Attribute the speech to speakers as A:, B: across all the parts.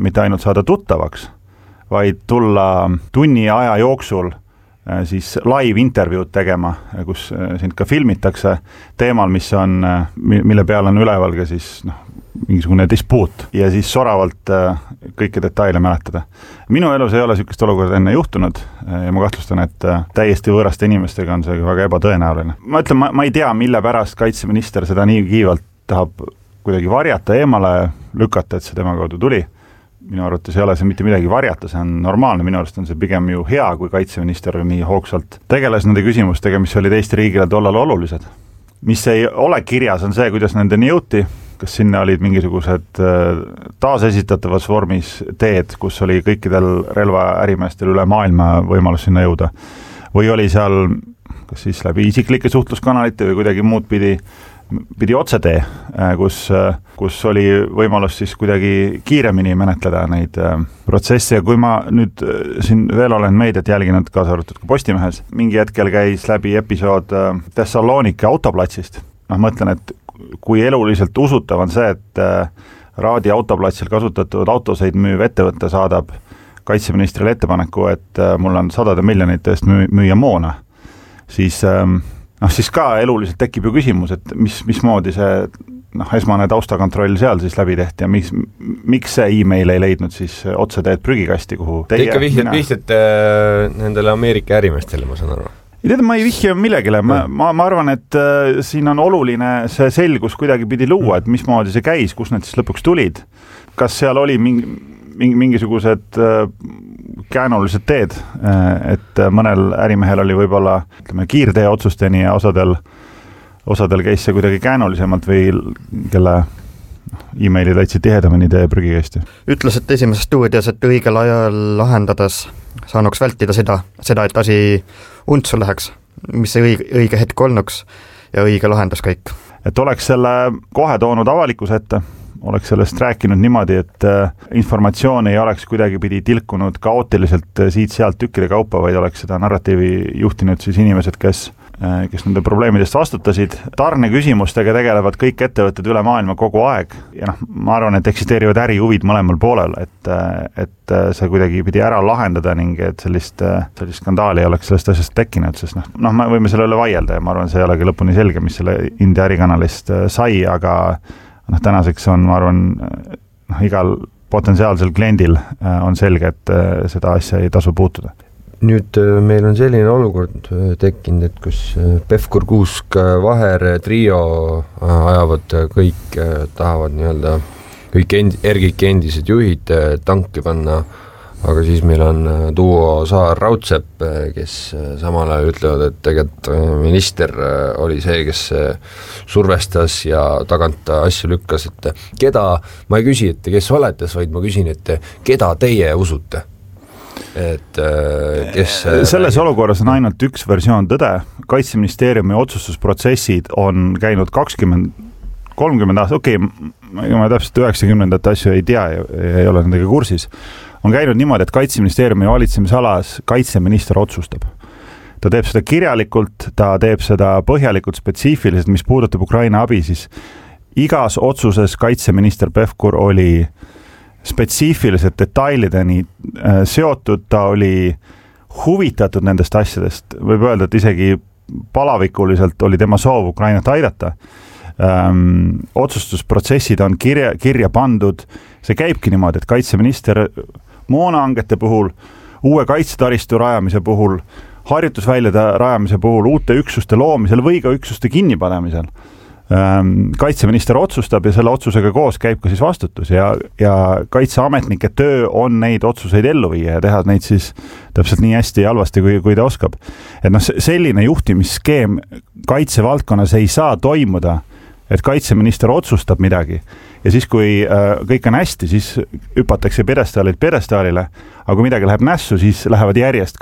A: mitte ainult saada tuttavaks, vaid tulla tunni aja jooksul siis live intervjuud tegema, kus sind ka filmitakse teemal, mille peal on üleval ka siis mingisugune dispuut ja siis soravalt kõiki detaile mäletada. Minu elus ei ole sellist olukorda enne juhtunud ja ma kahtlustan, et täiesti võõraste inimestega on see väga ebatõenäoline. Ma ütlen, ma ei tea, mille pärast kaitseminister seda nii kiivalt tahab kuidagi varjata, eemale lükata, et see tema kaudu tuli. Minu arvates ei ole see mitte midagi varjata, see on normaalne, minu arvates on see pigem ju hea, kui kaitseminister nii hoogsalt tegeles nende küsimustega, mis olid Eesti riigile tollal olulised. Mis ei ole kirjas, on see, kuidas nendeni jõuti, kas sinna olid mingisugused taasesitatavas vormis teed, kus oli kõikidel relvaärimeestel üle maailma võimalus sinna jõuda, või oli seal kas siis läbi isiklike suhtluskanalite või kuidagi muud pidi otsetee, kus oli võimalus siis kuidagi kiiremini menetleda neid protsesse ja kui ma nüüd siin veel olen meediat jälginud, kaasa arvatud ka Postimehes, mingi hetkel käis läbi episood Thessaloniki autoplatsist. Mõtlen, et kui eluliselt usutav on see, et Raadi autoplatsil kasutatud autoseid müüv ettevõtte saadab kaitseministrile ettepaneku, et mul on 100 miljonite eest müüa moona, siis ka eluliselt tekib ju küsimus, et mismoodi see esmane taustakontroll seal siis läbi tehti ja miks see e-mail ei leidnud siis otseteed prügikasti, kuhu
B: teie... Te ikka vihjate nendele Ameerika ärimeestele, ma saan aru?
A: Ma ei vihja millegile, ma arvan, et siin on oluline see selgus kuidagi pidi luua, et mismoodi see käis, kus need siis lõpuks tulid. Kas seal oli mingisugused käänulised teed, et mõnel ärimehel oli võib-olla kiirtee otsusteni ja osadel käis see kuidagi käänulisemalt või kelle e-mailid läitsid tihedamini teie prügikasti.
C: Ütles, et esimeses stuudios, et õigel ajal lahendades saanuks vältida seda, et asi untsu läheks, mis see õige hetk olnuks ja õige lahendus kõik.
A: Et oleks selle kohe toonud avalikkuse ette, oleks sellest rääkinud niimoodi, et informatsioon ei oleks kuidagi pidi tilkunud kaootiliselt siit-sealt tükkide kaupa, vaid oleks seda narratiivi juhtinud siis inimesed, kes nende probleemidest vastutasid. Tarne küsimustega tegelevad kõik ettevõtted üle maailma kogu aeg ja ma arvan, et eksisteerivad ärihuvid mõlemal poolel, et see kuidagi pidi ära lahendada ning et sellist skandaali ei oleks sellest asjast tekkinud, sest me võime selle üle vaielda ja ma arvan, see ei olegi lõpuni selge, mis selle India ärikanalist sai, aga tänaseks on, ma arvan, igal potentsiaalsel kliendil on selge, et seda asja ei tasu puutuda.
B: Nüüd meil on selline olukord tekkinud, et kus Pevkur, Kuusk, Vaher, Trio ajavad kõik, tahavad nii-öelda kõik endised juhid tanki panna, aga siis meil on duo Saar Raudsepp, kes samal ajal ütlevad, et tegelikult minister oli see, kes survestas ja tagant asju lükkas, et keda, ma ei küsi, et kes olete, vaid ma küsin, et keda teie usute? Et kes
A: selles olukorras on ainult üks versioon tõde. Kaitseministeeriumi otsustusprotsessid on käinud 20-30 aastat, ma täpselt 90. asju ei tea ja ei ole nendega kursis, on käinud niimoodi, et Kaitseministeeriumi valitsemisalas kaitseminister otsustab. Ta teeb seda kirjalikult, ta teeb seda põhjalikult spetsiifiliselt, mis puudutab Ukraina abi, siis igas otsuses kaitseminister Pevkur oli spetsiifiliselt detailideni seotud, ta oli huvitatud nendest asjadest, võib öelda, et isegi palavikuliselt oli tema soov Ukrainat aidata. Otsustusprotsessid on kirja pandud, see käibki niimoodi, et kaitseminister moonaangete puhul, uue kaitsetaristu rajamise puhul, harjutusväljade rajamise puhul, uute üksuste loomisel või ka üksuste kinnipanemisel kaitseminister otsustab ja selle otsusega koos käib ka siis vastutus ja kaitseametnike töö on neid otsuseid ellu viia ja teha neid siis täpselt nii hästi ja halvasti, kui ta oskab. Et selline juhtimisskeem kaitsevaldkonnas ei saa toimuda, et kaitseminister otsustab midagi ja siis, kui kõik on hästi, siis hüpatakse pjedestaalile, aga kui midagi läheb nässu, siis lähevad järjest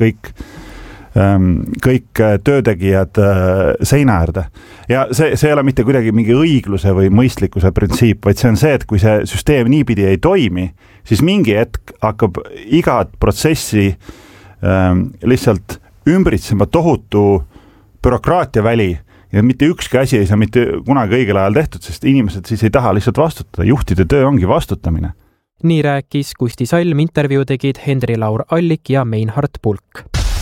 A: kõik töötegijad seina äärde. Ja see ei ole mitte kuidagi mingi õigluse või mõistlikkuse printsiip, vaid see on see, et kui see süsteem niipidi ei toimi, siis mingi hetk hakkab igat protsessi lihtsalt ümbritsema tohutu bürokraatiaväli ja mitte ükski asi ei saa mitte kunagi õigel ajal tehtud, sest inimesed siis ei taha lihtsalt vastutada. Juhtide töö ongi vastutamine.
D: Nii rääkis Kusti Salm, intervjuu tegid Henri-Laur Allik ja Meinhard Pulk.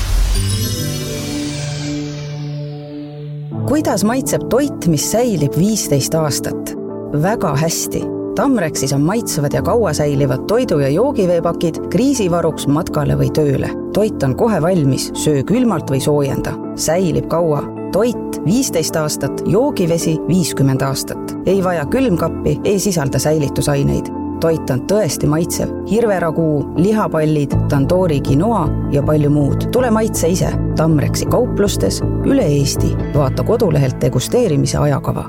E: Kuidas maitseb toit, mis säilib 15 aastat? Väga hästi. Tamrexis on maitsevad ja kaua säilivad toidu- ja joogiveepakid kriisivaruks matkale või tööle. Toit on kohe valmis, söö külmalt või soojenda. Säilib kaua. Toit 15 aastat, joogivesi 50 aastat. Ei vaja külmkappi, ei sisalda säilitusaineid. Toit on tõesti maitsev. Hirveraguu, lihapallid, tandoori quinoa ja palju muud. Tule maitse ise. Tamrexi kauplustes üle Eesti. Vaata kodulehelt degusteerimise ajakava.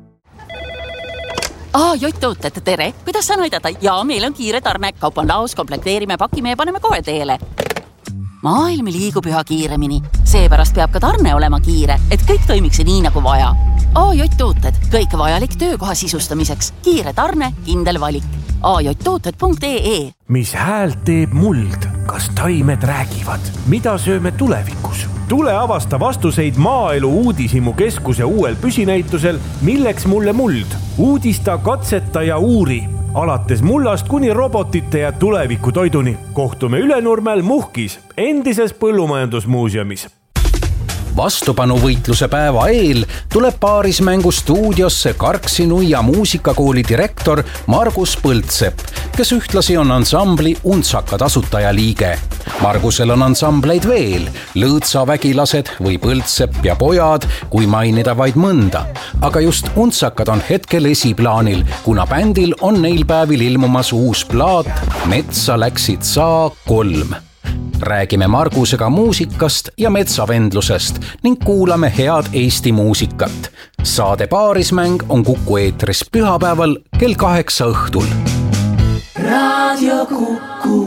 F: Jott-tooted, tere! Kuidas saan aidata? Jaa, meil on kiire tarne. Kaup on laos, komplekteerime, pakime ja paneme kohe teele. Maailm liigub üha kiiremini. Seepärast peab ka tarne olema kiire, et kõik toimiks nii nagu vaja. Jott-tooted, kõik vajalik töökoha sisustamiseks. Kiire tarne, kindel valik. ajotooted.ee.
G: Mis häält teeb muld? Kas taimed räägivad? Mida sööme tulevikus? Tule avasta vastuseid Maaelu Uudishimu keskuse uuel püsinäitusel Milleks mulle muld? Uudista, katseta ja uuri. Alates mullast kuni robotite ja tuleviku toiduni. Kohtume Ülenurmel Muhkis, endises põllumajandusmuuseumis.
H: Vastupanuvõitluse päeva eel tuleb paarismängu stuudiosse Karksi-Nuia muusikakooli direktor Margus Põldsepp, kes ühtlasi on ansambli Untsaka tasutajaliige. Margusel on ansambleid veel, Lõõtsavägilased või Põldsepp ja pojad, kui mainida vaid mõnda. Aga just Untsakad on hetkel esiplaanil, kuna bändil on neil päevil ilmumas uus plaat Metsa läksid saa 3. Räägime Margusega muusikast ja metsavendlusest ning kuulame head Eesti muusikat. Saade Paarismäng on Kuku eetris pühapäeval kell 8 õhtul.
I: Raadio Kuku.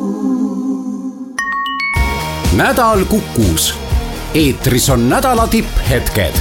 H: Nädal Kukus. Eetris on nädala tipphetked.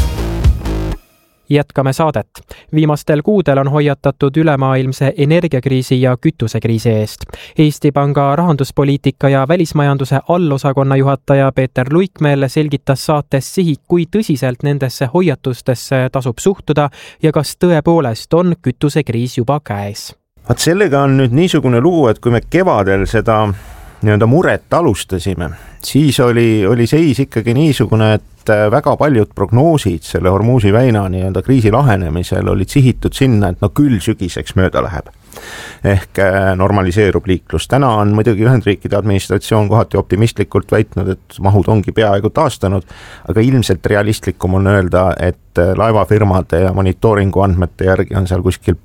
D: Jätkame saadet. Viimastel kuudel on hoiatatud ülemaailmse energiakriisi ja kütusekriisi eest. Eesti Panga rahanduspoliitika ja välismajanduse allosakonna juhataja Peeter Luikmäel selgitas saates sihik, kui tõsiselt nendesse hoiatustesse tasub suhtuda ja kas tõepoolest on kütusekriis juba käes.
J: Sellega on nüüd niisugune lugu, et kui me kevadel seda muret alustasime, siis oli seis ikkagi niisugune, et väga paljud prognoosid selle Hormuzi väina kriisi lahenemisel olid sihitud sinna, et küll sügiseks mööda läheb. Ehk normaliseerub liiklus. Täna on muidugi Ühendriikide administratsioon kohati optimistlikult väitnud, et mahud ongi peaaegu taastunud, aga ilmselt realistlikum on öelda, et laevafirmade ja monitooringu andmete järgi on seal kuskil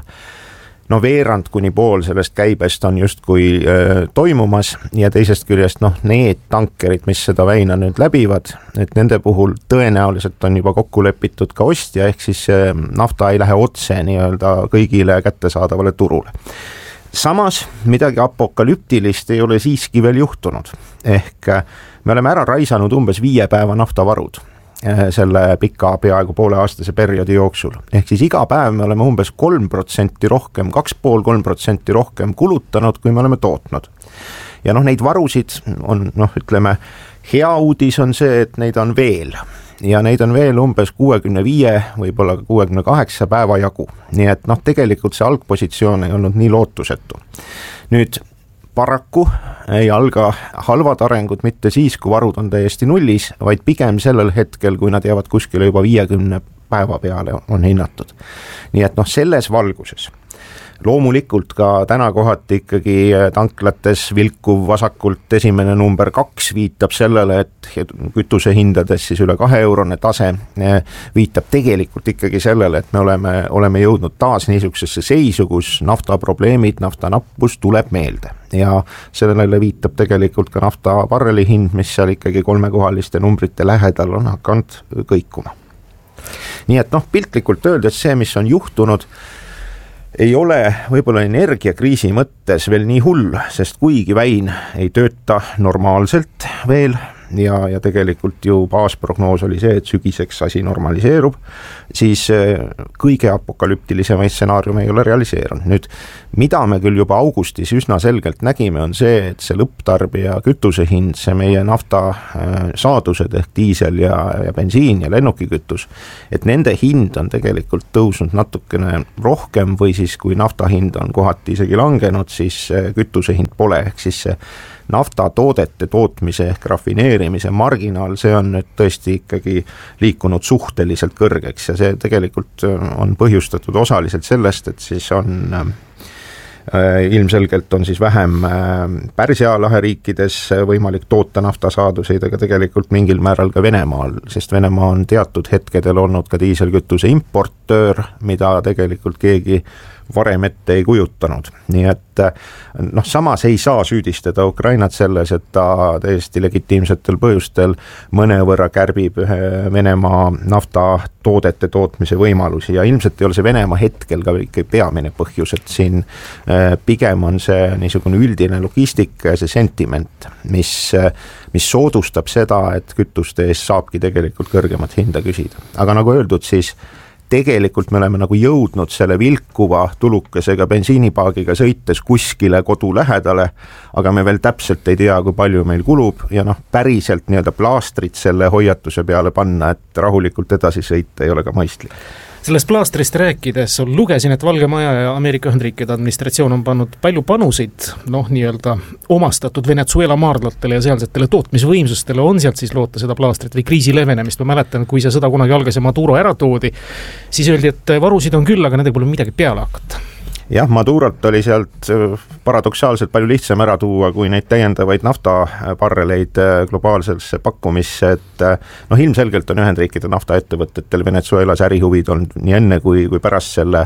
J: veerand kuni pool sellest käibest on justkui toimumas ja teisest küljest need tankerid, mis seda väina nüüd läbivad, et nende puhul tõenäoliselt on juba kokku lepitud ka ostja, ehk siis nafta ei lähe otse kõigile kättesaadavale turule. Samas midagi apokalüptilist ei ole siiski veel juhtunud, ehk me oleme ära raisanud umbes 5 päeva naftavarud selle pika peaaegu pooleaastase perioodi jooksul. Ehk siis iga päev me oleme umbes 3% rohkem, 2,5-3% rohkem kulutanud, kui me oleme tootnud. Ja neid varusid on, hea uudis on see, et neid on veel. Ja neid on veel umbes 65, võib-olla 68 päeva jagu. Nii et tegelikult see algpositsioon ei olnud nii lootusetu. Nüüd paraku ei alga halvad arengud mitte siis, kui varud on täiesti nullis, vaid pigem sellel hetkel, kui nad jäävad kuskile juba 50 päeva peale on hinnatud. Nii et selles valguses loomulikult ka täna kohati ikkagi tanklates vilkuv vasakult esimene number 2 viitab sellele, et kütuse hindades siis üle 2 eurone tase viitab tegelikult ikkagi sellele, et me oleme jõudnud taas niisugusesse seisu, kus naftaprobleemid, naftanappus tuleb meelde. Ja sellele viitab tegelikult ka nafta barreli hind, mis seal ikkagi 3-kohaliste numbrite lähedal on hakanud kõikuma. Nii et piltlikult öeldes see, mis on juhtunud, ei ole võib-olla energiakriisi mõttes veel nii hull, sest kuigi väin ei tööta normaalselt veel, ja tegelikult ju baasprognoos oli see, et sügiseks asi normaliseerub, siis kõige apokalüptilisemaid stsenaariume ei ole realiseerunud. Nüüd, mida me küll juba augustis üsna selgelt nägime, on see, et see lõpptarbija kütusehind, see meie nafta saadused ehk diisel ja bensiin ja lennukikütus, et nende hind on tegelikult tõusnud natukene rohkem või siis kui nafta hind on kohati isegi langenud, siis kütuse hind pole, ehk siis see naftatoodete tootmise ehk rafineerimise marginaal, see on nüüd tõesti ikkagi liikunud suhteliselt kõrgeks ja see tegelikult on põhjustatud osaliselt sellest, et siis on ilmselgelt on siis vähem Pärsia lahe riikides võimalik toota naftasaaduseid, aga tegelikult mingil määral ka Venemaal, sest Venemaa on teatud hetkedel olnud ka diiselkütuse importöör, mida tegelikult keegi varem ette ei kujutanud. Nii et samas ei saa süüdistada Ukrainat selles, et ta täiesti legitiimsetel põhjustel mõnevõrra kärbib Venemaa naftatoodete tootmise võimalusi ja ilmselt ei ole see Venemaa hetkel ka ikka peamine põhjus, et siin pigem on see niisugune üldine logistika ja see sentiment, mis soodustab seda, et kütuste eest saabki tegelikult kõrgemat hinda küsida. Aga nagu öeldud, siis tegelikult me oleme nagu jõudnud selle vilkuva tulukesega bensiinipaagiga sõites kuskile kodu lähedale, aga me veel täpselt ei tea, kui palju meil kulub ja päriselt nii-öelda plaastrit selle hoiatuse peale panna, et rahulikult edasi sõita ei ole ka mõistlik.
K: Sellest plaastrist rääkides lugesin, et Valge Maja ja Ameerika Ühendriikide administratsioon on pannud palju panusid, nii-öelda omastatud Venezuela maardlatele ja sealsetele tootmisvõimsustele, on sealt siis loota seda plaastrit või kriisi levenemist. Ma mäletan, kui see sõda kunagi algas ja Maduro ära toodi, siis öeldi, et varusid on küll, aga nendega pole midagi peale hakata.
J: Jah, Madurot oli sealt paradoksaalselt palju lihtsam ära tuua kui neid täiendavaid naftabarreleid globaalsesse pakkumisse, et ilmselgelt on Ühendriikide naftaettevõtetel Venezuelas ärihuvid olnud nii enne kui pärast selle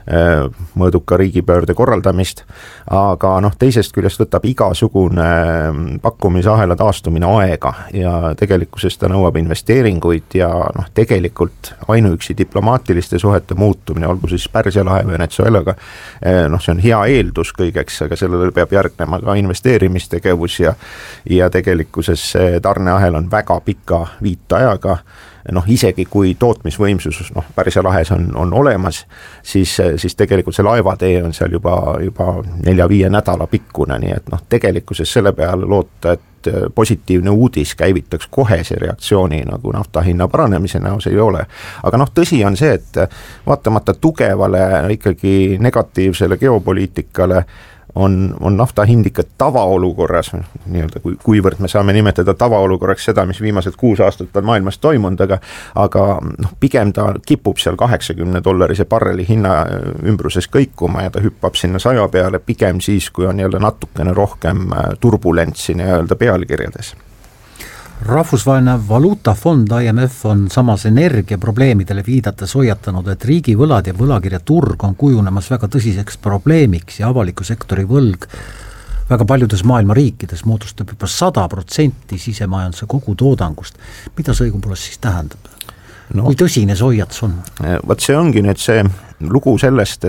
J: mõõduka riigipöörde korraldamist, aga teisest küljest võtab igasugune pakkumisahela taastumine aega ja tegelikkuses ta nõuab investeeringuid ja tegelikult ainuüksi diplomaatiliste suhete muutumine, olgu siis Pärsia lahe Venezuelaga, see on hea eeldus kõigeks, aga sellele peab järgnema ka investeerimistegevus ja tegelikkuses see tarneahel on väga pika viitajaga, isegi kui tootmisvõimsus Pärsia lahes on olemas, siis tegelikult see laevatee on seal juba 4-5 nädala pikkune, nii et tegelikkuses selle peale loota, et positiivne uudis käivitaks kohese reaktsiooni nagu nafta hinna paranemise näos ei ole. Aga tõsi on see, et vaatamata tugevale ikkagi negatiivsele geopoliitikale on nafta hind ikka tavaolukorras, nii-öelda kuivõrd me saame nimetada tavaolukorraks seda, mis viimased 6 aastat on maailmas toimunud, aga pigem ta kipub seal $80 barreli hinna ümbruses kõikuma ja ta hüppab sinna 100 peale pigem siis, kui on jälle natukene rohkem turbulentsi nii-öelda pealkirjades.
L: Rahvusvaheline valuutafond IMF on samas energiaprobleemidele viidates hoiatanud, et riigivõlad ja võlakirjaturg on kujunemas väga tõsiseks probleemiks ja avaliku sektori võlg väga paljudes maailma riikides moodustab juba 100% sisemajanduse kogutoodangust. Mida see õigupoolest siis tähendab? Kui tõsine see hoiatus on?
J: Võt see ongi nüüd see lugu sellest,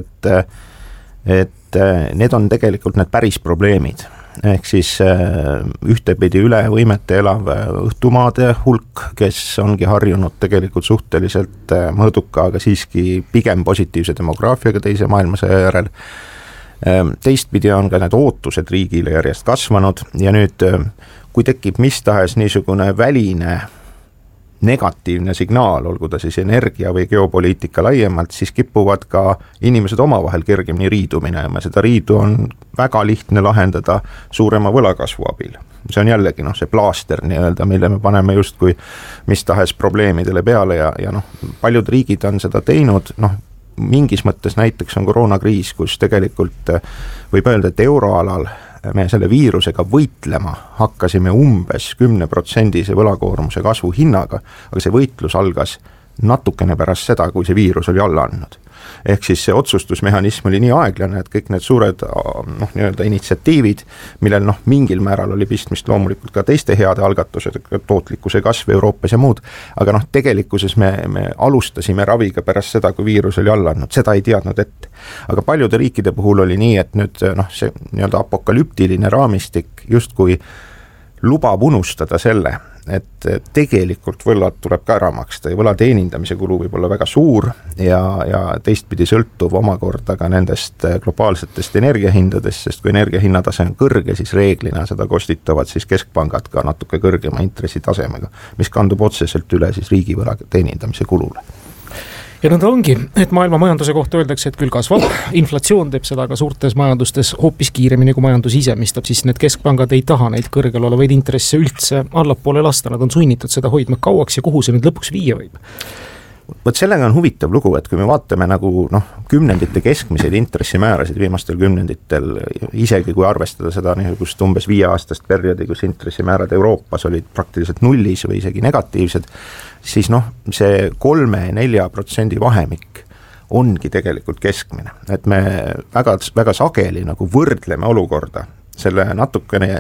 J: et need on tegelikult need päris probleemid. Ehk siis ühtepidi üle võimete elav õhtumaade hulk, kes ongi harjunud tegelikult suhteliselt mõõduka, aga siiski pigem positiivse demograafiaga teise maailmasõja järel. Teistpidi on ka need ootused riigile järjest kasvanud ja nüüd, kui tekib mis tahes niisugune väline negatiivne signaal, olgu ta siis energia või geopoliitika laiemalt, siis kipuvad ka inimesed omavahel kergemini riidu minema. Seda riidu on väga lihtne lahendada suurema võlakasvu abil. See on jällegi see plaaster nii-öelda, mille me paneme justkui mis tahes probleemidele peale ja paljud riigid on seda teinud, mingis mõttes näiteks on koroonakriis, kus tegelikult võib öelda, et euroalal me selle viirusega võitlema hakkasime umbes 10% võlakoormuse kasvu hinnaga, aga see võitlus algas natukene pärast seda, kui see viirus oli alla andnud. Ehk siis see otsustusmehhanism oli nii aeglane, et kõik need suured nii-öelda initsiatiivid, millel mingil määral oli pistmist loomulikult ka teiste heade algatused, tootlikkuse kasv Euroopas ja muud, aga tegelikkuses me alustasime raviga pärast seda, kui viirus oli alla andnud, seda ei teadnud ette. Aga paljude riikide puhul oli nii, et nüüd see nii-öelda apokalüptiline raamistik justkui lubab unustada selle, et tegelikult võlad tuleb ka ära maksta ja võla teenindamise kulu võib olla väga suur ja teistpidi sõltuv omakorda ka nendest globaalsetest energiahindadest, sest kui energiahinnatase on kõrge, siis reeglina seda kostitavad siis keskpangad ka natuke kõrgema intressitasemega, mis kandub otseselt üle siis riigivõla teenindamise kulule.
K: Ja nõnda ongi, et maailma majanduse kohta öeldakse, et küll kasvab, inflatsioon teeb seda ka suurtes majandustes hoopis kiiremini kui majandus ise, mis täp siis need keskpangad ei taha neid kõrgel olevaid intresse üldse allapoole lasta, nad on sunnitud seda hoidma kauaks ja kuhu see nüüd lõpuks viia võib?
J: Võt sellega on huvitav lugu, et kui me vaatame nagu kümnendite keskmiseid intressimäärasid viimastel kümnenditel, isegi kui arvestada seda niisugust umbes 5-aastast perioodi, kus intressimäärad Euroopas olid praktiliselt nullis või isegi negatiivsed, siis see 3-4% vahemik ongi tegelikult keskmine. Et me väga, väga sageli nagu võrdleme olukorda selle natukene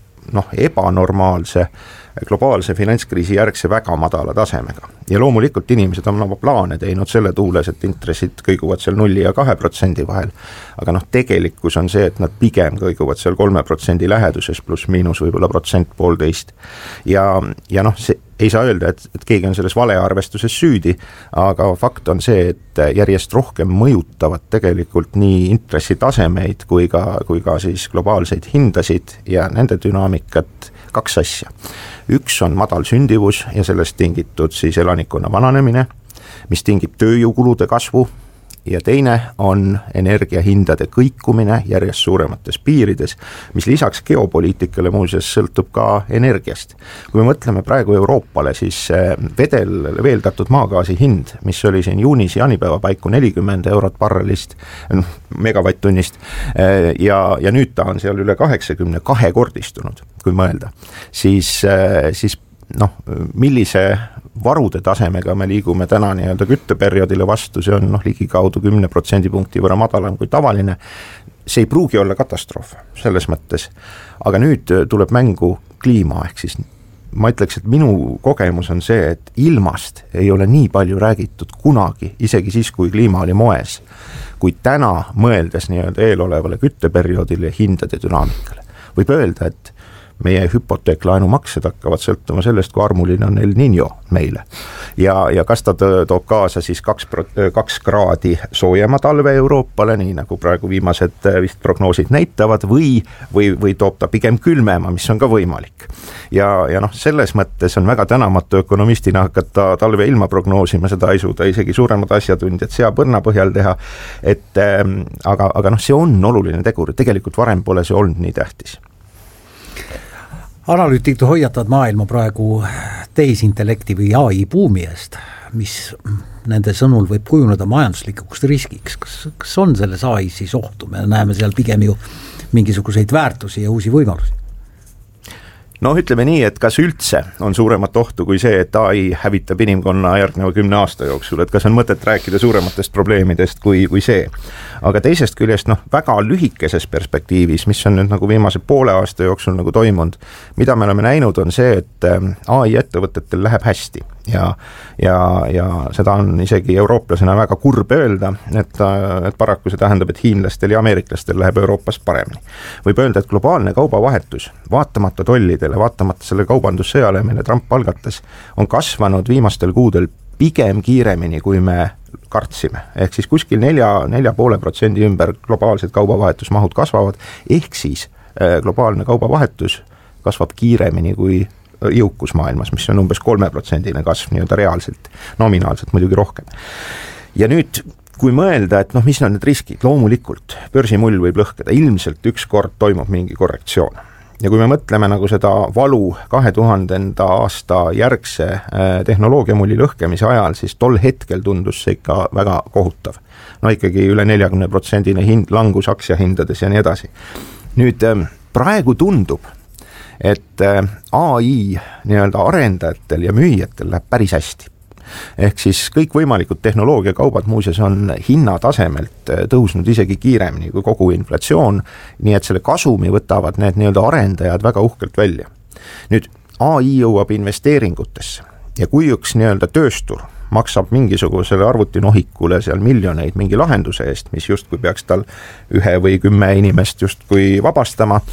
J: ebanormaalse globaalse finantskriisi järgse väga madala tasemega. Ja loomulikult inimesed on oma plaane teinud selle tuules, et intressid kõiguvad seal 0 ja 2% vahel, aga tegelikkus on see, et nad pigem kõiguvad seal 3% läheduses pluss miinus võib-olla 1%-1,5%. Ja see ei saa öelda, et keegi on selles valearvestuses süüdi, aga fakt on see, et järjest rohkem mõjutavad tegelikult nii intressitasemeid kui ka siis globaalseid hindasid ja nende dünaamikat 2 asja. Üks on madal sündivus ja sellest tingitud siis elanikkonna vananemine, mis tingib tööjõukulude kasvu, ja teine on energiahindade kõikumine järjest suuremates piirides, mis lisaks geopoliitikale muuseas sõltub ka energiast. Kui me mõtleme praegu Euroopale, siis veeldatud maagaasi hind, mis oli siin juunis jaanipäeva paiku 40 eurot barrelist, megavatt-tunnist, ja nüüd ta on seal üle 82 kordistunud, kui mõelda, siis millise varude tasemega me liigume täna nii-öelda kütteperioodile vastu, see on ligikaudu 10% punkti võrra madalam kui tavaline. See ei pruugi olla katastroof selles mõttes, aga nüüd tuleb mängu kliima, ehk siis ma ütleks, et minu kogemus on see, et ilmast ei ole nii palju räägitud kunagi, isegi siis, kui kliima oli moes, kui täna mõeldes nii-öelda eelolevale kütteperioodile hindade dünaamikale. Võib öelda, et meie hüpoteeklaenumaksed hakkavad sõltuma sellest, kui armuline on El Niño meile. Ja kas ta toob kaasa siis 2 kraadi soojema talve Euroopale, nii nagu praegu viimased vist prognoosid näitavad, või toob ta pigem külmema, mis on ka võimalik. Ja selles mõttes on väga tänamatu ökonomistina hakata talve ilma prognoosima, seda ei suuda isegi suuremad asjatundjad seapõrna põhjal teha, aga see on oluline tegur, tegelikult varem pole see olnud nii tähtis.
L: Analüütikud hoiatavad maailma praegu tehisintellekti või AI buumi eest, mis nende sõnul võib kujuneda majanduslikuks riskiks. Kas on selles AI siis ohtu? Me näeme seal pigem ju mingisuguseid väärtusi ja uusi võimalusi.
J: Ütleme nii, et kas üldse on suuremat ohtu kui see, et AI hävitab inimkonna järgneva 10 aasta jooksul, et kas on mõtet rääkida suurematest probleemidest kui see. Aga teisest küljest väga lühikeses perspektiivis, mis on nüüd nagu viimase poole aasta jooksul nagu toimunud, mida me oleme näinud, on see, et AI ettevõtetel läheb hästi ja seda on isegi eurooplasena väga kurb öelda, et paraku see tähendab, et hiinlastel ja ameeriklastel läheb Euroopas paremini. Võib öelda, et globaalne kaubavahetus, vaatamata tollidele, vaatamata selle kaubandussõjale, mille Trump algatas, on kasvanud viimastel kuudel pigem kiiremini, kui me kartsime. Ehk siis kuskil 4,5% ümber globaalsed kaubavahetusmahud kasvavad, ehk siis globaalne kaubavahetus kasvab kiiremini kui jõukusmaailmas, mis on umbes 3% kasv nii-öelda reaalselt, nominaalselt muidugi rohkem. Ja nüüd, kui mõelda, et mis on need riskid, loomulikult börsimull võib lõhkeda, ilmselt ükskord toimub mingi korrektsioon. Ja kui me mõtleme nagu seda valu 2000. aasta järgse tehnoloogiamulli lõhkemise ajal, siis tol hetkel tundus see ikka väga kohutav. Ikkagi üle 40% langus aktsiahindades ja nii edasi. Nüüd praegu tundub, et AI nii-öelda arendajatel ja müüjatel läheb päris hästi. Ehk siis kõik võimalikud tehnoloogiakaubad muuseas on hinnatasemelt tõusnud isegi kiiremini kui kogu inflatsioon, nii et selle kasumi võtavad need nii-öelda arendajad väga uhkelt välja. Nüüd AI jõuab investeeringutesse ja kui üks nii-öelda tööstur maksab mingisugusele arvutinohikule seal miljoneid mingi lahenduse eest, mis justkui peaks tal 1 või 10 inimest justkui vabastama,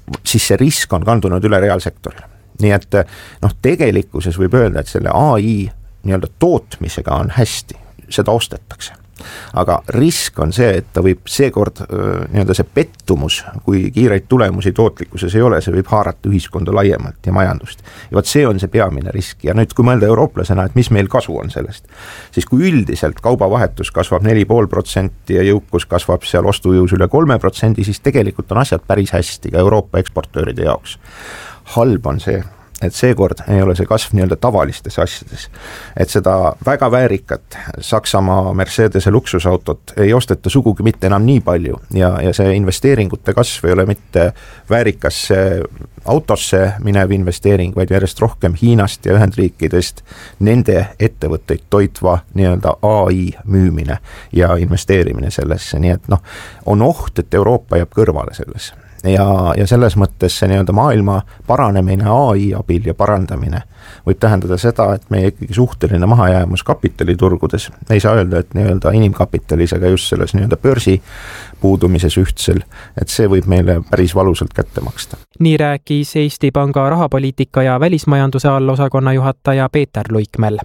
J: siis see risk on kandunud üle reaalsektorile. Nii et tegelikkuses võib öelda, et selle AI nii-öelda tootmisega on hästi, seda ostetakse. Aga risk on see, et ta võib seekord nii-öelda see pettumus, kui kiireid tulemusi tootlikkuses ei ole, see võib haarata ühiskonda laiemalt ja majandust. Ja vaat see on see peamine risk. Ja nüüd, kui mõelda eurooplasena, et mis meil kasu on sellest, siis kui üldiselt kaubavahetus kasvab 4,5% ja jõukus kasvab seal ostujõus üle 3%, siis tegelikult on asjad päris hästi ka Euroopa eksportööride jaoks. Halb on see, et seekord ei ole see kasv nii-öelda tavalistes asjades. Et seda väga väärikat Saksamaa Mercedese luksusautot ei osteta sugugi mitte enam nii palju ja see investeeringute kasv ei ole mitte väärikasse autosse minev investeering, vaid järjest rohkem Hiinast ja Ühendriikidest nende ettevõtteid toitva nii-öelda AI müümine ja investeerimine sellesse, nii et on oht, et Euroopa jääb kõrvale sellesse. Ja selles mõttes see nii-öelda maailma paranemine AI abil ja parandamine võib tähendada seda, et meie ikkagi suhteline mahajäämus kapitaliturgudes, ei saa öelda, et nii-öelda inimkapitalis, aga just selles nii-öelda börsi puudumises ühtsel, et see võib meile päris valusalt kätte maksta.
D: Nii rääkis Eesti Panga rahapoliitika ja välismajanduse allosakonna juhataja Peeter Luikmäll.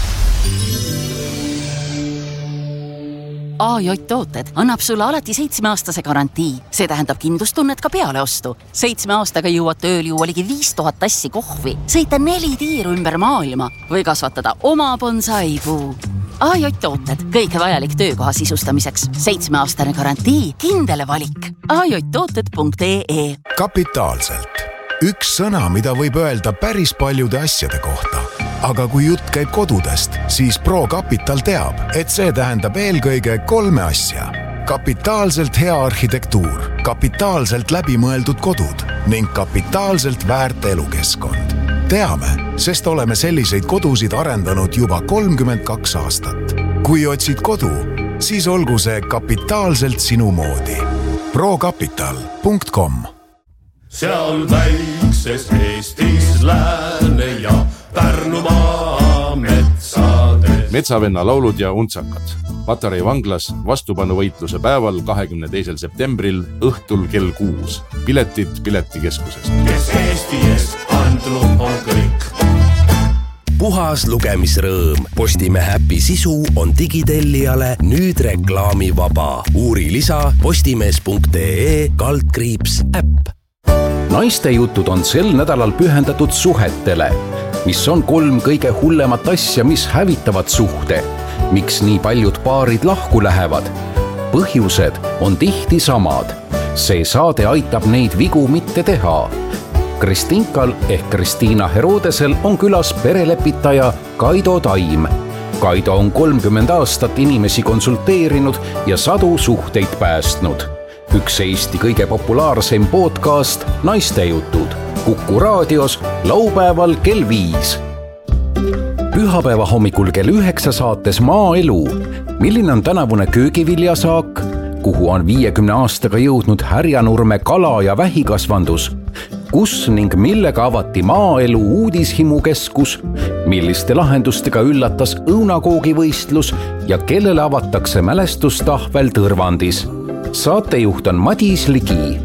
F: AJ Tooted annab sulle alati 7-aastase garantii. See tähendab kindlustunnet ka peale ostu. 7 aastaga jõuad tööl juua ligi 5000 tassi kohvi, sõita 4 tiiru ümber maailma või kasvatada oma bonsaipuu. AJ Tooted, kõike vajalik töökoha sisustamiseks. 7-aastane garantii, kindel valik. ajtooted.ee.
M: Kapitaalselt. Üks sõna, mida võib öelda päris paljude asjade kohta. Aga kui jutt käib kodudest, siis ProCapital teab, et see tähendab eelkõige 3 asja. Kapitaalselt hea arhitektuur, kapitaalselt läbimõeldud kodud ning kapitaalselt väärt elukeskkond. Teame, sest oleme selliseid kodusid arendanud juba 32 aastat. Kui otsid kodu, siis olgu see kapitaalselt sinu moodi. ProCapital.com.
N: Seal väikses Eestis lääne ja Pärnumaa metsades.
O: Metsavenna laulud ja untsakad. Patarei vanglas vastupanuvõitluse päeval 22. septembril õhtul kell 6. Piletid Piletikeskusest.
N: Kes Eesti eest andnud on kõik.
P: Puhas lugemisrõõm. Postimehe äpi sisu on digitellijale nüüd reklaamivaba. Uuri lisa postimees.ee/äpp.
H: Naistejutud on sel nädalal pühendatud suhetele. Mis on 3 kõige hullemat asja, mis hävitavad suhte? Miks nii paljud paarid lahku lähevad? Põhjused on tihti samad. See saade aitab neid vigu mitte teha. Kristinkal ehk Kristiina Herodesel on külas perelepitaja Kaido Taim. Kaido on 30 aastat inimesi konsulteerinud ja sadu suhteid päästnud. Üks Eesti kõige populaarsem podcast Naistejutud. Kuku raadios laupäeval kell 5. Pühapäeva hommikul kell 9 saates Maaelu. Milline on tänavune köögiviljasaak? Kuhu on 50 aastaga jõudnud Härjanurme kala- ja vähikasvandus? Kus ning millega avati Maaelu uudishimukeskus? Milliste lahendustega üllatas õunakoogivõistlus ja kellele avatakse mälestustahvel Tõrvandis? Saatejuht on Madis Ligi.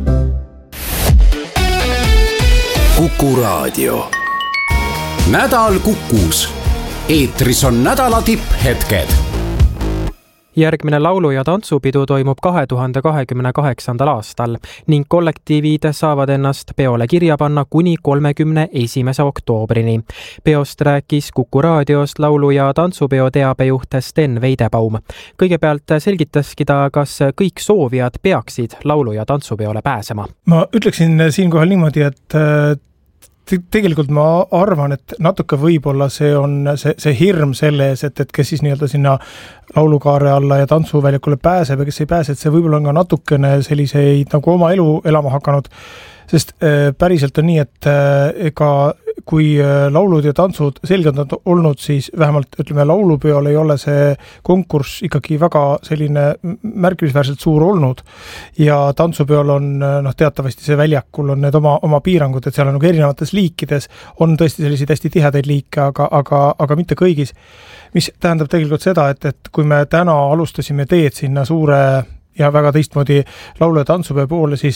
P: Kuku raadio. Nädal Kukus. Eetris on nädala tipphetked.
D: Järgmine laulu- ja tantsupidu toimub 2028. aastal ning kollektiivid saavad ennast peole kirja panna kuni 31. oktoobrini. Peost rääkis Kuku raadios laulu- ja tantsupeo teabejuht Sten Veidebaum. Kõigepealt selgitaski ta, kas kõik soovijad peaksid laulu- ja tantsupeole pääsema.
Q: Ma ütleksin siinkohal niimoodi, et tegelikult ma arvan, et natuke võib-olla see on see hirm selle ees, et kes siis nii-öelda sinna laulukaare alla ja tantsuväljakule pääseb ja kes ei pääse, et see võib-olla on ka natukene selliseid nagu oma elu elama hakanud, sest päriselt on nii, et ega kui laulud ja tantsud selgelt on olnud, siis vähemalt ütleme laulupeol ei ole see konkurss ikkagi väga selline märkimisväärselt suur olnud ja tantsupeol on teatavasti see väljakul on need oma piirangud, et seal on nagu erinevates liikides on tõesti selliseid hästi tihedaid liike, aga mitte kõigis, mis tähendab tegelikult seda, et kui me täna alustasime teed sinna suure ja väga teistmoodi laulu- ja tantsupeo poole, siis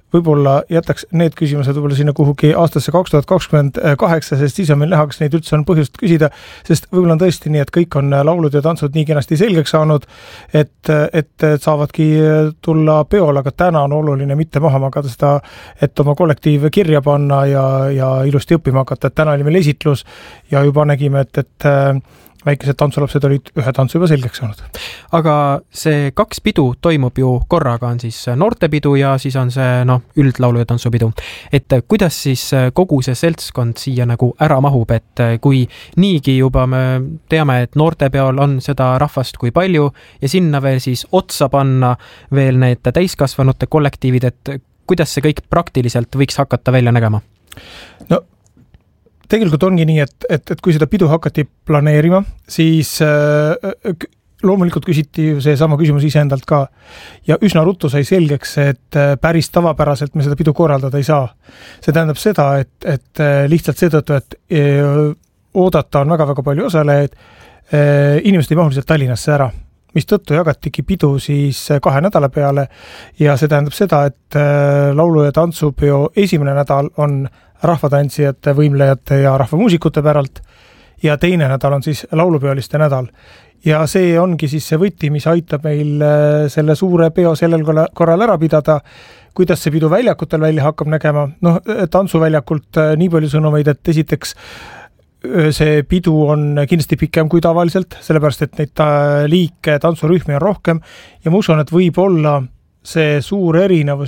Q: võib-olla jätaks need küsimused võib-olla sinna kuhugi aastasse 2028, sest siis on meil näha, kas neid üldse on põhjust küsida, sest võib-olla on tõesti nii, et kõik on laulud ja tantsud nii kenasti selgeks saanud, et saavadki tulla peole, aga täna on oluline mitte maha magada seda, et oma kollektiiv kirja panna ja ilusti õppima hakata, et täna oli meil esitlus ja juba nägime, et väikesed tantsulapsed olid ühe tantsu juba selgeks saanud.
D: Aga see 2 pidu toimub ju korraga, on siis noortepidu ja siis on see üldlaulu- ja tantsupidu. Et kuidas siis kogu see seltskond siia nagu ära mahub, et kui niigi juba me teame, et noortepeol on seda rahvast kui palju ja sinna veel siis otsa panna veel need täiskasvanute kollektiivid, et kuidas see kõik praktiliselt võiks hakata välja nägema?
Q: No tegelikult ongi nii, et kui seda pidu hakati planeerima, siis loomulikult küsiti see sama küsimus iseendalt ka ja üsna ruttu sai selgeks, et päris tavapäraselt me seda pidu korraldada ei saa. See tähendab seda, et lihtsalt seetõttu, et oodata on väga-väga palju osalejaid, inimesed ei mahu lihtsalt Tallinnasse ära, mis tõttu jagatigi pidu siis 2 nädala peale ja see tähendab seda, et laulu- ja tantsupeo esimene nädal on rahvatantsijate, võimlejate ja rahvamuusikute päralt ja teine nädal on siis laulupeoliste nädal. Ja see ongi siis see võti, mis aitab meil selle suure peo sellel korral ära pidada, kuidas see pidu väljakutel välja hakkab nägema. Tantsuväljakult nii palju sõnumeid, et esiteks see pidu on kindlasti pikem kui tavaliselt, sellepärast et neid liike tantsurühmi on rohkem ja ma usun, et võib olla see suur erinevus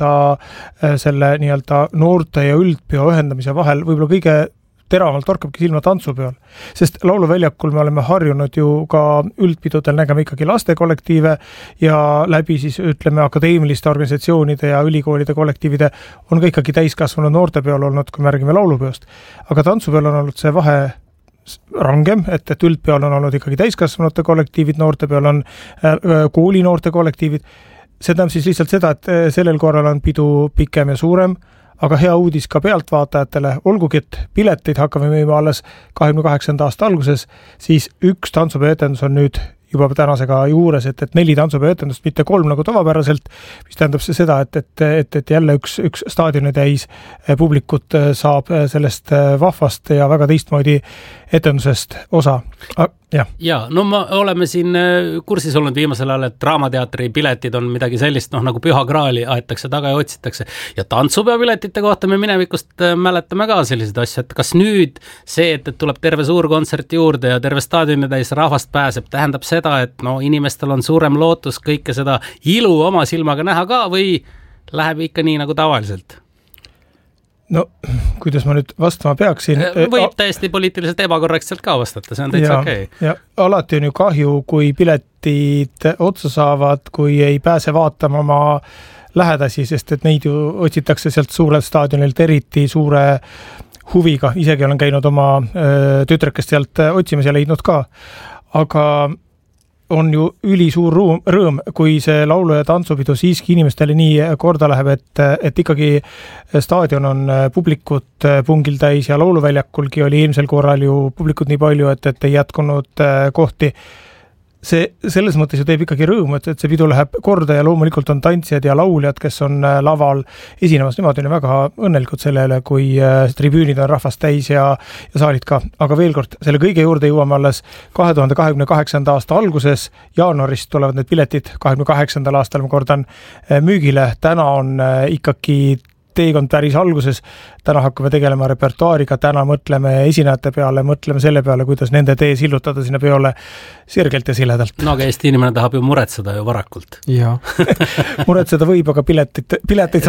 Q: selle noorte ja üldpeo ühendamise vahel võib-olla kõige teravalt torkabki silma tantsupeol, sest lauluväljakul me oleme harjunud ju ka üldpidudel nägema ikkagi lastekollektiive ja läbi siis ütleme akadeemiliste organisatsioonide ja ülikoolide kollektiivide on ka ikkagi täiskasvanud noortepeol olnud, kui märgime laulupeost. Aga tantsupeol on olnud see vahe rangem, et üldpeol on olnud ikkagi täiskasvanute kollektiivid, noortepeol on koolinoorte kollektiivid. See tähendab siis lihtsalt seda, et sellel korral on pidu pikem ja suurem, aga hea uudis ka pealtvaatajatele, olgugi et pileteid hakkame müüma alles 28. aasta alguses, siis 1 tantsupeoetendus on nüüd juba tänasega juures, et 4 tantsupeoetendust, mitte 3 nagu tavapäraselt, mis tähendab see seda, et jälle üks staadioni täis publikut saab sellest vahvast ja väga teistmoodi etendusest osa.
R: Ja, no me oleme siin kursis olnud viimasel ajal, et Draamateatri piletid on midagi sellist, nagu püha kraali aetakse taga ja otsitakse. Ja tantsupeo piletite kohta me minevikust mäletame ka selliseid asju, et kas nüüd see, et tuleb terve suur kontsert juurde ja terve staadioni täis rahvast pääseb, tähendab seda, et inimestel on suurem lootus kõike seda ilu oma silmaga näha ka või läheb ikka nii nagu tavaliselt?
Q: No, kuidas ma nüüd vastama peaksin?
R: Võib täiesti poliitiliselt ebakorrektselt ka vastata, see on täitsa okei.
Q: Ja alati on ju kahju, kui piletid otsa saavad, kui ei pääse vaatama oma lähedasi, sest et neid ju otsitakse sealt suurelt staadionilt eriti suure huviga. Isegi olen käinud oma tütrekest sealt otsimas ja leidnud ka. Aga on ju ülisuur rõõm, kui see laulu- ja tantsupidu siiski inimestele nii korda läheb, et ikkagi staadion on publikut pungil täis ja lauluväljakulgi oli eelmisel korral ju publikut nii palju, et ei jätkunud kohti. See selles mõttes ju teeb ikkagi rõõmu, et see pidu läheb korda ja loomulikult on tantsijad ja lauljad, kes on laval esinemas, nemad on väga õnnelikud selle üle, kui tribüünid on rahvast täis ja saalid ka. Aga veel kord, selle kõige juurde jõuame alles 2028. aasta alguses, jaanuarist tulevad need piletid, 28. aastal ma kordan müügile, täna on ikkagi teekond päris alguses, täna hakkame tegelema repertuaariga, täna mõtleme esinejate peale, mõtleme selle peale, kuidas nende tee sillutada sinna peole sirgelt ja siledalt.
R: No aga Eesti inimene tahab ju muretseda ju varakult.
D: Ja.
Q: Muretseda võib, aga pileteid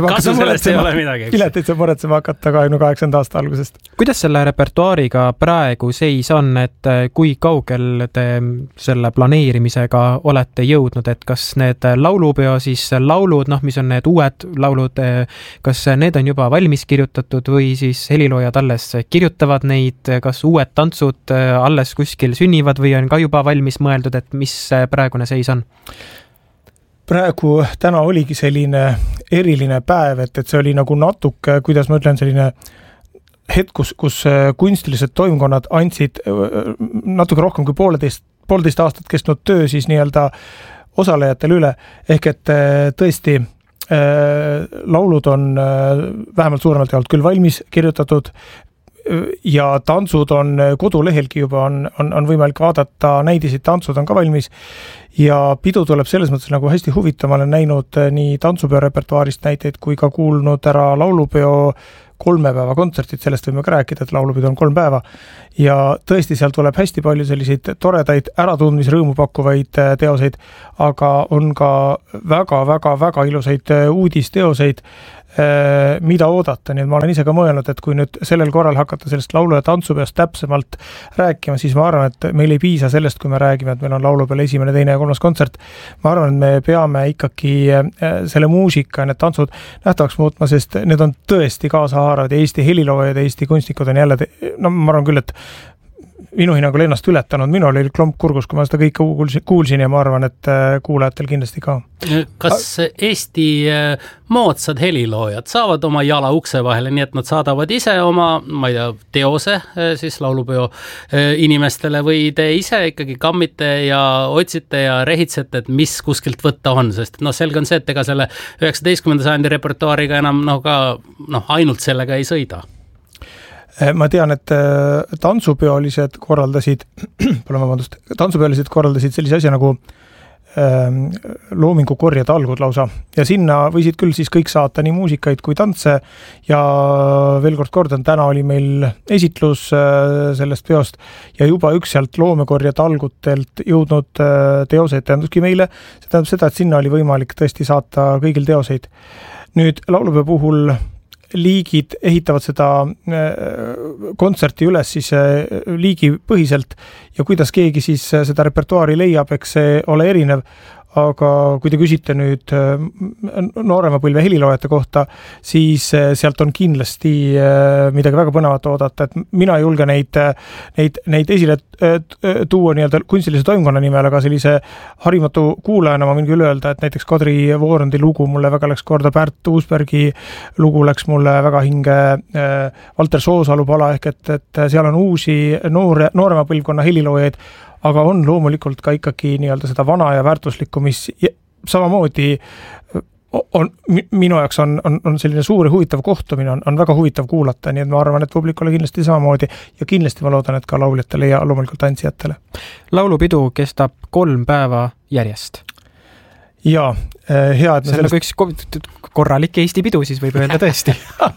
Q: saab muretsema hakata 28. aasta algusest.
D: Kuidas selle repertuaariga praegu seis on, et kui kaugel te selle planeerimisega olete jõudnud, et kas need laulupeo siis laulud, mis on need uued laulud, kas need on juba valmis kirjutatud või siis heliloojad alles kirjutavad neid, kas uued tantsud alles kuskil sünnivad või on ka juba valmis mõeldud, et mis praegune seis on?
Q: Praegu täna oligi selline eriline päev, et see oli nagu natuke, kuidas ma ütlen, selline hetk, kus kunstilised toimkonnad andsid natuke rohkem kui poolteist aastat kestnud töö siis nii-öelda osalejatele üle, ehk et tõesti laulud on vähemalt suuremalt jaolt küll valmis kirjutatud ja tantsud on kodulehelgi juba on võimalik vaadata, näidiseid tantsud on ka valmis ja pidu tuleb selles mõttes nagu hästi huvitav, ma olen näinud nii tantsupeo repertuaarist näiteid kui ka kuulnud ära laulupeo 3 päeva kontserdid, sellest võime ka rääkida, et laulupidu on 3 päeva ja tõesti seal tuleb hästi palju selliseid toredaid äratundmisrõõmu pakkuvaid teoseid, aga on ka väga ilusaid uudisteoseid, mida oodata, nii et ma olen ise ka mõelnud, et kui nüüd sellel korral hakata sellest laulu- ja tantsupeost täpsemalt rääkima, siis ma arvan, et meil ei piisa sellest, kui me räägime, et meil on laulupeol 1., 2. ja 3. kontsert. Ma arvan, et me peame ikkagi selle muusika ja need tantsud nähtavaks muutma, sest need on tõesti kaasahaaravad ja Eesti heliloojad ja Eesti kunstnikud on jälle, ma arvan küll, et minu hinnangul ennast ületanud, minul oli klomp kurgus, kui ma seda kõike kuulsin ja ma arvan, et kuulajatel kindlasti ka.
R: Kas Eesti moodsad heliloojad saavad oma jala ukse vahele, nii et nad saadavad ise oma, ma ei tea, teose siis laulupeo inimestele või te ise ikkagi kammite ja otsite ja rehitsete, et mis kuskilt võtta on, sest selge on see, et ega selle 19. sajandi repertuaariga enam ainult sellega ei sõida.
Q: Ma tean, et tantsupeolised korraldasid sellise asja nagu loomingu korje talgud lausa ja sinna võisid küll siis kõik saata nii muusikaid kui tantse ja veel kordan, täna oli meil esitlus sellest peost ja juba üks sealt loomekorje talgutelt jõudnud teoseid tähenduski meile, see tähendab seda, et sinna oli võimalik tõesti saata kõigil teoseid. Nüüd laulupeo puhul liigid ehitavad seda kontserti üles siis liigipõhiselt ja kuidas keegi siis seda repertuaari leiab, eks see ole erinev, aga kui te küsite nüüd noorema põlve heliloojate kohta, siis sealt on kindlasti midagi väga põnevat oodata, et mina ei julge neid esile tuua nii-öelda kunstilise toimkonna nimel, aga sellise harimatu kuulajana ma võin küll öelda, et näiteks Kadri Voorandi lugu mulle väga läks korda, Pärt Uusbergi lugu läks mulle väga hinge, Valter Soosalu pala ehk et seal on uusi noorema põlvkonna heliloojaid, aga on loomulikult ka ikkagi nii-öelda seda vana ja väärtuslikku, mis samamoodi on minu jaoks on selline suur ja huvitav kohtumine, on väga huvitav kuulata, nii et ma arvan, et publikule kindlasti samamoodi ja kindlasti ma loodan, et ka lauljatele ja loomulikult tantsijatele.
D: Laulupidu kestab 3 päeva järjest.
Q: Jaa, hea, et
D: see on nagu üks korralik Eesti pidu, siis võib öelda tõesti.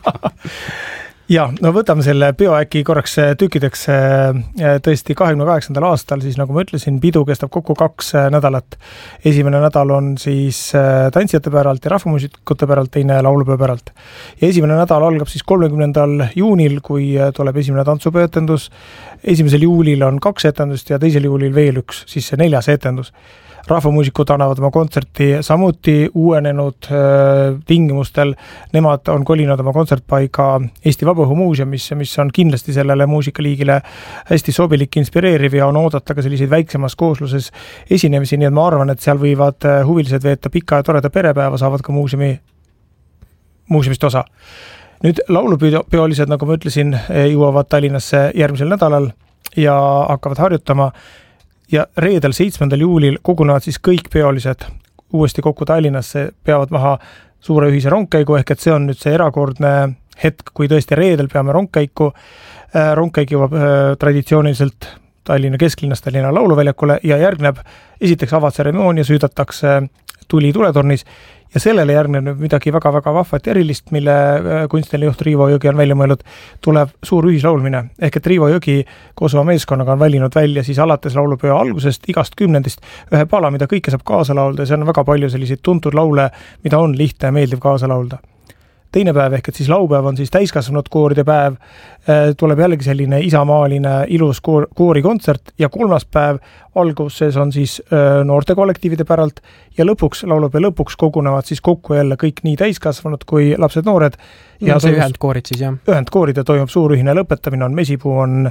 Q: Ja, no võtame selle peo äkki korraks tükideks tõesti 28. aastal, siis nagu ma ütlesin, pidu kestab kokku 2 nädalat. Esimene nädal on siis tantsijate päralt ja rahvamuusikute päralt, teine laulupeo päralt. Ja esimene nädal algab siis 30. juunil, kui tuleb esimene tantsupöötendus. 1. juulil on 2 etendust ja 2. juulil veel 1, siis see 4. etendus. Rahvamuusikud annavad oma kontserti samuti uuenenud tingimustel. Nemad on kolinud oma kontsertpaiga Eesti Vabaõhumuuseum, mis on kindlasti sellele muusikaliigile hästi sobilik, inspireeriv ja on oodata ka selliseid väiksemas koosluses esinemisi, nii et ma arvan, et seal võivad huvilised veeta pika ja toreda perepäeva, saavad ka muuseumist osa. Nüüd laulupeolised, nagu ma ütlesin, jõuavad Tallinnasse järgmisel nädalal ja hakkavad harjutama. Ja reedel 7. juulil kogunevad siis kõik peolised uuesti kokku Tallinnasse, peavad maha suure ühise rongkäigu, ehk et see on nüüd see erakordne hetk, kui tõesti reedel peame rongkäiku. Rongkäik jõuab traditsiooniliselt Tallinna kesklinnast Tallinna lauluväljakule ja järgneb esiteks avatseremoonia, süüdatakse tuli tuletornis ja sellele järgneb midagi väga-väga vahvat ja erilist, mille kunstiline juht Riivo Jõgi on välja mõelnud, tuleb suur ühislaulmine. Ehk et Riivo Jõgi koos oma meeskonnaga on valinud välja siis alates laulupeo algusest igast 10. ühe pala, mida kõike saab kaasa laulda ja see on väga palju selliseid tuntud laule, mida on lihtne ja meeldiv kaasa laulda. Teine päev ehk et siis laupäev on siis täiskasvanud kooride päev, tuleb jällegi selline isamaaline ilus koorikontsert ja 3. päev alguses on siis noorte kollektiivide päralt ja lõpuks, laulupeo lõpuks kogunevad siis kokku jälle kõik nii täiskasvanud kui lapsed noored.
D: Ja see ühendkoorid siis, jah?
Q: Ühendkoorid ja toimub suur ühine lõpetamine, on Mesipuu, on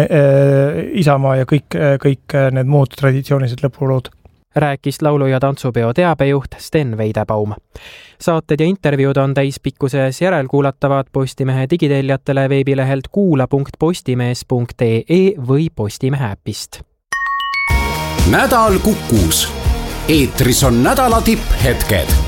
Q: Isamaa ja kõik need muud traditsioonilised lõpulood.
D: Rääkis laulu- ja tantsupeo teabejuht Sten Veidebaum. Saated ja intervjuud on täispikkuses järelkuulatavad Postimehe digiteljatele veebilehelt kuula.postimees.ee või Postimehe äpist.
P: Nädal Kukus. Eetris on nädala tipphetked.